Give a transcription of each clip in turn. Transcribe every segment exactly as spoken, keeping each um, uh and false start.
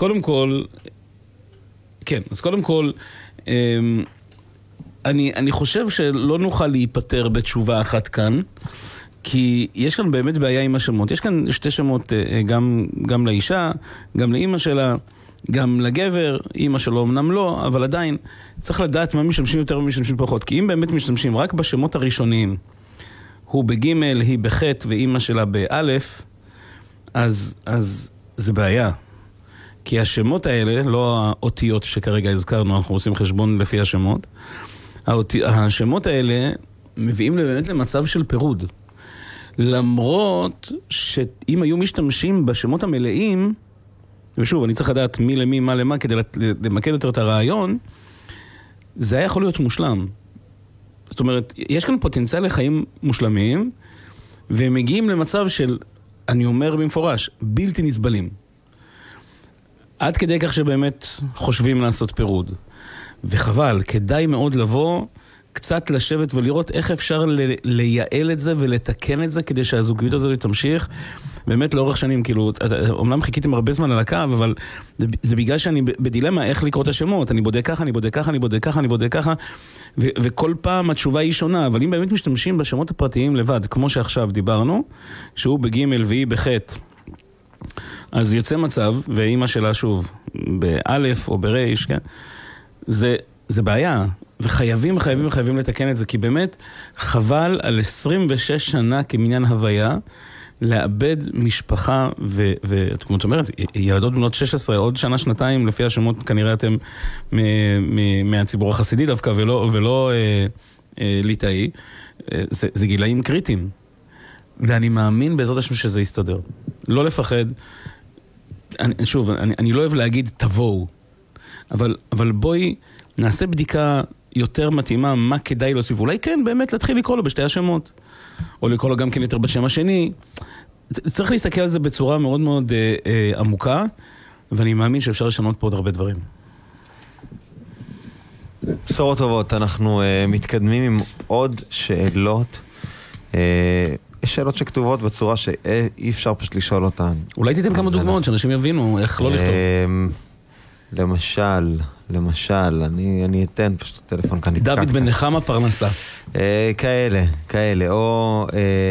קודם כל, כן, אז קודם כל, אני, אני חושב שלא נוכל להיפטר בתשובה אחת כאן, כי יש כאן באמת בעיה עם השמות. יש כאן שתי שמות, גם, גם לאישה, גם לאמא שלה, גם לגבר, אמא שלו אמנם לא, אבל עדיין צריך לדעת מה משתמשים יותר ומה משתמשים פחות. כי אם באמת משתמשים רק בשמות הראשוניים, הוא בגימל, היא בחט ואמא שלה באלף, אז, אז זה בעיה. כי השמות האלה, לא האותיות שכרגע הזכרנו, אנחנו עושים חשבון לפי השמות, האותי, השמות האלה מביאים באמת למצב של פירוד. למרות שאם היו משתמשים בשמות המלאים, ושוב, אני צריך לדעת מי למי, מה למה, כדי למקד יותר את הרעיון, זה היה יכול להיות מושלם. זאת אומרת, יש כאן פוטנציאל לחיים מושלמים, והם מגיעים למצב של, אני אומר במפורש, בלתי נסבלים. עד כדי כך שבאמת חושבים לעשות פירוד. וחבל, כדאי מאוד לבוא, קצת לשבת ולראות איך אפשר ל- לייעל את זה ולתקן את זה, כדי שהזוגיות הזאת תמשיך. באמת לאורך שנים, כאילו, אומנם חיכיתם הרבה זמן על הקו, אבל זה, זה בגלל שאני בדילמה איך לקרוא את השמות. אני בודק ככה, אני בודק ככה, אני בודק ככה, אני בודק ככה, ו- וכל פעם התשובה היא שונה. אבל אם באמת משתמשים בשמות הפרטיים לבד, כמו שעכשיו דיברנו, שהוא בגימל והיא בחט, אז יוצא מצב, ואמא שלה שוב, באלף או ברייש, כן? זה, זה בעיה, וחייבים, חייבים, חייבים לתקן את זה, כי באמת חבל על עשרים ושש שנה כמניין הוויה, לאבד משפחה, וכמו את אומרת, ילדות בנות שש עשרה, עוד שנה, שנתיים, לפי השמות, כנראה אתם מ- מ- מהציבור החסידי דווקא, ולא, ולא אה, אה, ליטאי, אה, זה, זה גילאים קריטיים. ואני מאמין בעזרת השם שזה יסתדר. לא לפחד. אני, שוב, אני, אני לא אוהב להגיד תבואו, אבל, אבל בואי נעשה בדיקה יותר מתאימה, מה כדאי להוסיף. אולי כן, באמת להתחיל לקרוא לו בשתי השמות, או לקרוא לו גם כן יותר בשם השני. צריך להסתכל על זה בצורה מאוד מאוד אה, אה, עמוקה, ואני מאמין שאפשר לשנות פה עוד הרבה דברים. בשורות טובות, אנחנו אה, מתקדמים עם עוד שאלות. אה, יש שאלות שכתובות בצורה שאי אפשר פשוט לשאול אותן. אולי תיתן כמה דוגמאות שאנשים יבינו איך לא לכתוב. למשל, למשל, אני, אני אתן פשוט טלפון כאן. דוד בן נחמה פרנסה. כאלה, כאלה. או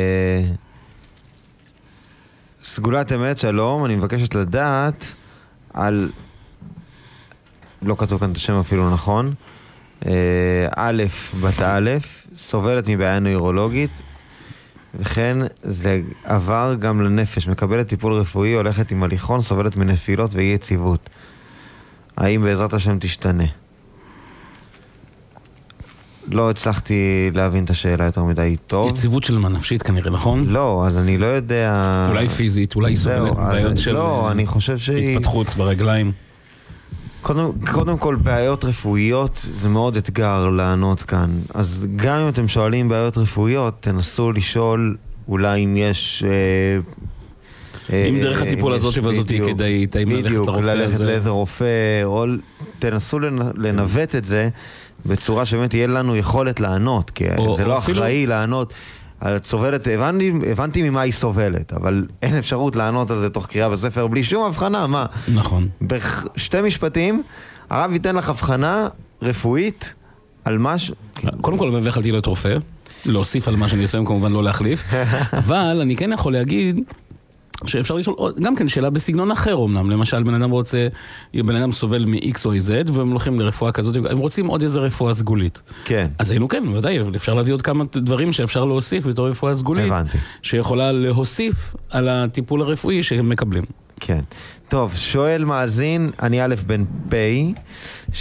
סגולת אמת, שלום, אני מבקשת לדעת על, לא כתוב כאן את השם אפילו נכון, א', בת א', סובלת מבעיה נוירולוגית, וכן זה עבר גם לנפש, מקבלת טיפול רפואי, הולכת עם הליכון, סובלת מנפילות ואי יציבות. האם בעזרת השם תשתנה? לא הצלחתי להבין את השאלה יותר מדי טוב. יציבות של מה, נפשית כנראה, נכון? לא, אז אני לא יודע... אולי פיזית, אולי סובלת מבעיות של... לא, אני חושב שהיא... התפתחות ברגליים. קודם, קודם כל, בעיות רפואיות זה מאוד אתגר לענות כאן. אז גם אם אתם שואלים בעיות רפואיות, תנסו לשאול אולי אם יש... אם דרך הטיפול הזאת והזאת כדאי בדיוק, ללכת לאיזה רופא, או תנסו לנווט את זה בצורה שבאמת יהיה לנו יכולת לענות, כי זה לא אחראי לענות. סובלת, הבנתי, הבנתי ממה היא סובלת, אבל אין אפשרות לענות על זה תוך קריאה בספר בלי שום הבחנה, מה? נכון. בשתי משפטים, הרב ייתן לך הבחנה רפואית על משהו... קודם כל, לא יכלתי להיות רופא, להוסיף על מה שאני אסיים, כמובן לא להחליף, אבל אני כן יכול להגיד שאפשר לשאול גם כן שאלה בסגנון אחר אומנם, למשל בן אדם רוצה, בן אדם סובל מ-X או Z והם הולכים לרפואה כזאת, הם רוצים עוד איזה רפואה סגולית. כן. אז היינו כן, ודאי, אפשר להביא עוד כמה דברים שאפשר להוסיף בתור רפואה סגולית. הבנתי. שיכולה להוסיף על הטיפול הרפואי שהם מקבלים. כן. טוב, שואל מאזין, אני א' בן פ'